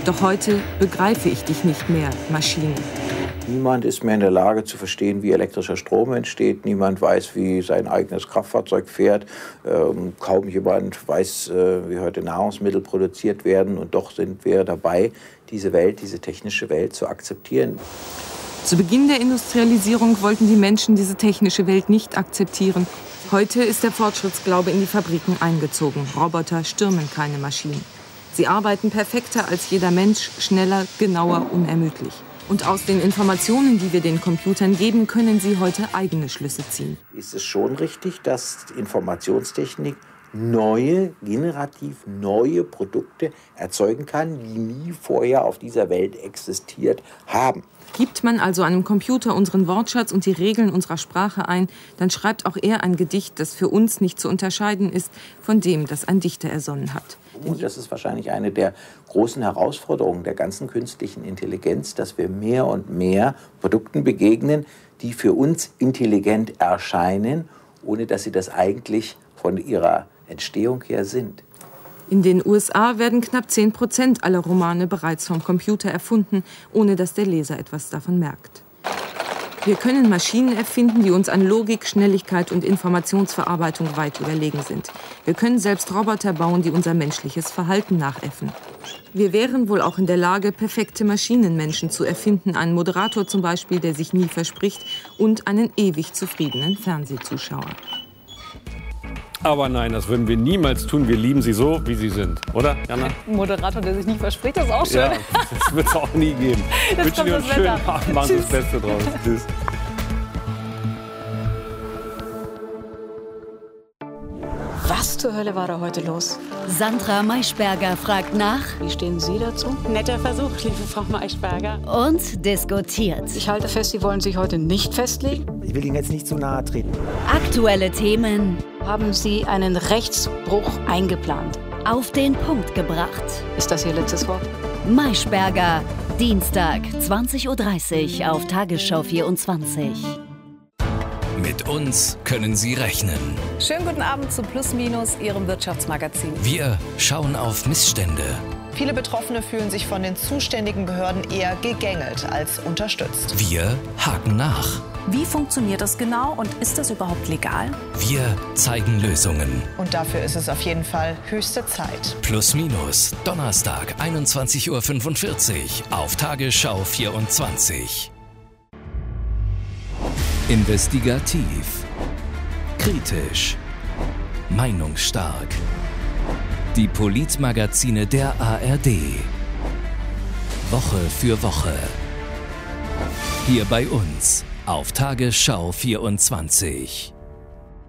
Doch heute begreife ich dich nicht mehr, Maschine. Niemand ist mehr in der Lage zu verstehen, wie elektrischer Strom entsteht. Niemand weiß, wie sein eigenes Kraftfahrzeug fährt. Kaum jemand weiß, wie heute Nahrungsmittel produziert werden. Und doch sind wir dabei, diese Welt, diese technische Welt zu akzeptieren. Zu Beginn der Industrialisierung wollten die Menschen diese technische Welt nicht akzeptieren. Heute ist der Fortschrittsglaube in die Fabriken eingezogen. Roboter stürmen keine Maschinen. Sie arbeiten perfekter als jeder Mensch, schneller, genauer, unermüdlich. Und aus den Informationen, die wir den Computern geben, können sie heute eigene Schlüsse ziehen. Ist es schon richtig, dass Informationstechnik generativ neue Produkte erzeugen kann, die nie vorher auf dieser Welt existiert haben? Gibt man also einem Computer unseren Wortschatz und die Regeln unserer Sprache ein, dann schreibt auch er ein Gedicht, das für uns nicht zu unterscheiden ist von dem, das ein Dichter ersonnen hat. Und das ist wahrscheinlich eine der großen Herausforderungen der ganzen künstlichen Intelligenz, dass wir mehr und mehr Produkten begegnen, die für uns intelligent erscheinen, ohne dass sie das eigentlich von ihrer Entstehung her sind. In den USA werden knapp 10% aller Romane bereits vom Computer erfunden, ohne dass der Leser etwas davon merkt. Wir können Maschinen erfinden, die uns an Logik, Schnelligkeit und Informationsverarbeitung weit überlegen sind. Wir können selbst Roboter bauen, die unser menschliches Verhalten nachäffen. Wir wären wohl auch in der Lage, perfekte Maschinenmenschen zu erfinden, einen Moderator zum Beispiel, der sich nie verspricht, und einen ewig zufriedenen Fernsehzuschauer. Aber nein, das würden wir niemals tun. Wir lieben sie so, wie sie sind. Oder, Jana? Ein Moderator, der sich nicht verspricht, das ist auch schön. Ja, das wird es auch nie geben. Ich wünsche dir einen schönen Abend. Machen Sie das Beste draus. Tschüss. Was zur Hölle war da heute los? Sandra Maischberger fragt nach. Wie stehen Sie dazu? Netter Versuch, liebe Frau Maischberger. Und diskutiert. Ich halte fest, Sie wollen sich heute nicht festlegen. Ich will Ihnen jetzt nicht zu nahe treten. Aktuelle Themen. Haben Sie einen Rechtsbruch eingeplant? Auf den Punkt gebracht. Ist das Ihr letztes Wort? Maischberger, Dienstag, 20:30 Uhr auf Tagesschau 24. Mit uns können Sie rechnen. Schönen guten Abend zu Plus Minus, Ihrem Wirtschaftsmagazin. Wir schauen auf Missstände. Viele Betroffene fühlen sich von den zuständigen Behörden eher gegängelt als unterstützt. Wir haken nach. Wie funktioniert das genau und ist das überhaupt legal? Wir zeigen Lösungen. Und dafür ist es auf jeden Fall höchste Zeit. Plus Minus, Donnerstag, 21:45 Uhr auf Tagesschau 24. Investigativ, kritisch, meinungsstark. Die Politmagazine der ARD. Woche für Woche. Hier bei uns auf Tagesschau 24.